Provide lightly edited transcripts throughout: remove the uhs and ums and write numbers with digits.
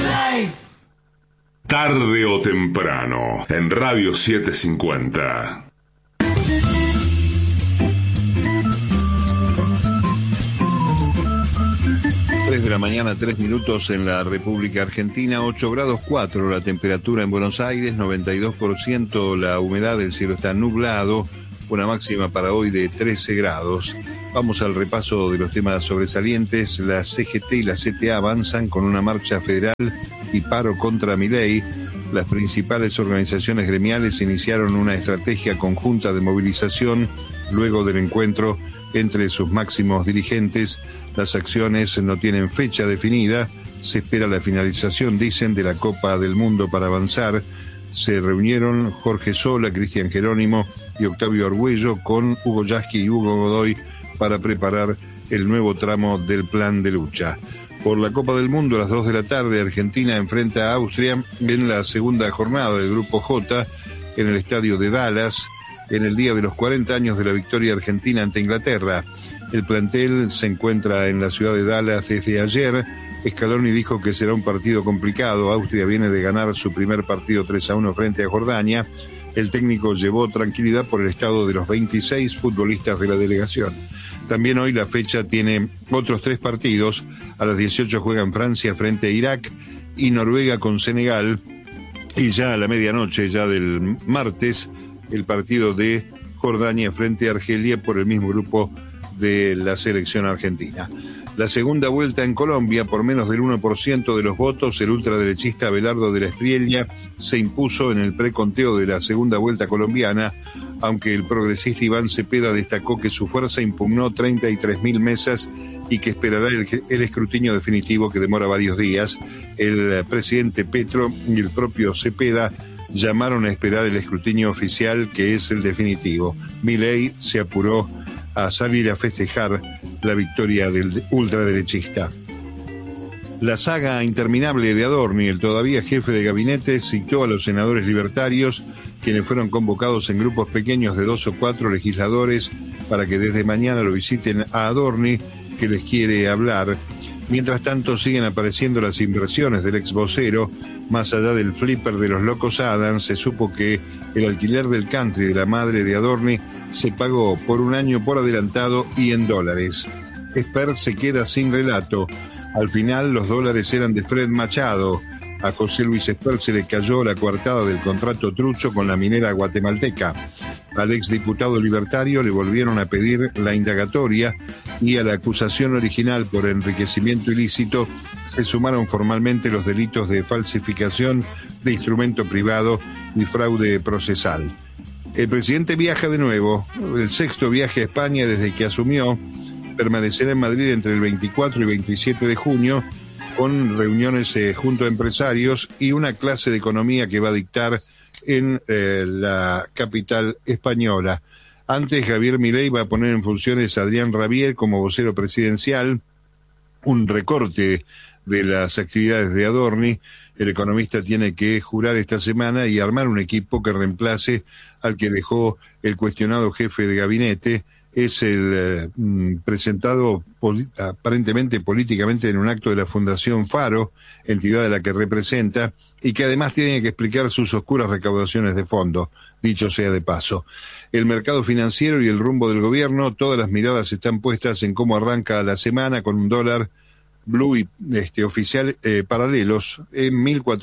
Tarde o temprano, en Radio 750. De la mañana, 3 minutos en la República Argentina, 8 grados 4 la temperatura en Buenos Aires, 92% la humedad, el cielo está nublado, una máxima para hoy de 13 grados. Vamos al repaso de los temas sobresalientes. La CGT y la CTA avanzan con una marcha federal y paro contra Milei. Las principales organizaciones gremiales iniciaron una estrategia conjunta de movilización luego del encuentro entre sus máximos dirigentes. Las acciones no tienen fecha definida. Se espera la finalización, dicen, de la Copa del Mundo para avanzar. Se reunieron Jorge Sola, Cristian Jerónimo y Octavio Argüello con Hugo Yasky y Hugo Godoy para preparar el nuevo tramo del plan de lucha. Por la Copa del Mundo, a las 2 de la tarde, Argentina enfrenta a Austria en la segunda jornada del Grupo J en el estadio de Dallas, en el día de los 40 años de la victoria argentina ante Inglaterra. El plantel se encuentra en la ciudad de Dallas desde ayer. Scaloni dijo que será un partido complicado. Austria viene de ganar su primer partido 3-1 frente a Jordania. El técnico llevó tranquilidad por el estado de los 26 futbolistas de la delegación. También hoy la fecha tiene otros 3 partidos. A las 18 juegan Francia frente a Irak y Noruega con Senegal. Y ya a la medianoche, ya del martes, el partido de Jordania frente a Argelia por el mismo grupo de la selección argentina. La segunda vuelta en Colombia, por menos del 1% de los votos, el ultraderechista Abelardo de la Espriella se impuso en el preconteo de la segunda vuelta colombiana, aunque el progresista Iván Cepeda destacó que su fuerza impugnó 33.000 mesas y que esperará el escrutinio definitivo, que demora varios días. El presidente Petro y el propio Cepeda llamaron a esperar el escrutinio oficial, que es el definitivo. Milei se apuró a salir a festejar la victoria del ultraderechista. La saga interminable de Adorni, el todavía jefe de gabinete, citó a los senadores libertarios, quienes fueron convocados en grupos pequeños de 2 o 4 legisladores para que desde mañana lo visiten a Adorni, que les quiere hablar. Mientras tanto, siguen apareciendo las inversiones del ex vocero. Más allá del flipper de los locos Adams, se supo que el alquiler del country de la madre de Adorni se pagó por un año por adelantado y en dólares. Esper se queda sin relato. Al final los dólares eran de Fred Machado. A José Luis Esper se le cayó la coartada del contrato trucho con la minera guatemalteca. Al exdiputado libertario le volvieron a pedir la indagatoria y a la acusación original por enriquecimiento ilícito se sumaron formalmente los delitos de falsificación de instrumento privado y fraude procesal. El presidente viaja de nuevo, el 6º viaje a España desde que asumió. Permanecerá en Madrid entre el 24 y 27 de junio con reuniones junto a empresarios y una clase de economía que va a dictar en la capital española. Antes, Javier Milei va a poner en funciones a Adrián Rabier como vocero presidencial, un recorte de las actividades de Adorni. El economista tiene que jurar esta semana y armar un equipo que reemplace al que dejó el cuestionado jefe de gabinete. Es el presentado aparentemente políticamente en un acto de la Fundación Faro, entidad a la que representa, y que además tiene que explicar sus oscuras recaudaciones de fondo, dicho sea de paso. El mercado financiero y el rumbo del gobierno, todas las miradas están puestas en cómo arranca la semana con un dólar blue y oficial paralelos en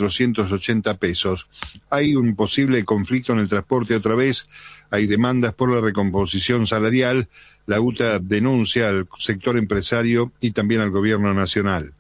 1.480 pesos. Hay un posible conflicto en el transporte otra vez, hay demandas por la recomposición salarial, la UTA denuncia al sector empresario y también al gobierno nacional.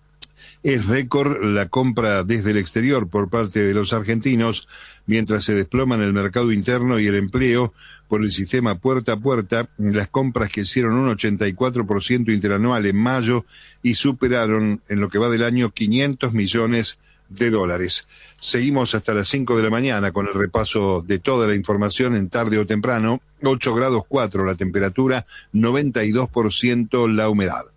Es récord la compra desde el exterior por parte de los argentinos, mientras se desploman el mercado interno y el empleo por el sistema puerta a puerta. Las compras que hicieron un 84% interanual en mayo y superaron en lo que va del año 500 millones de dólares. Seguimos hasta las 5 de la mañana con el repaso de toda la información en Tarde o Temprano. 8 grados 4 la temperatura, 92% la humedad.